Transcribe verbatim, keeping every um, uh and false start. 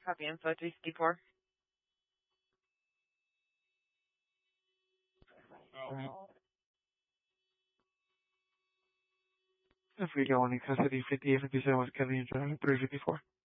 Copy info three fifty-four. Alright. If we go in custody, fifty-eight fifty-seven was Kelly and Drive, three fifty-four.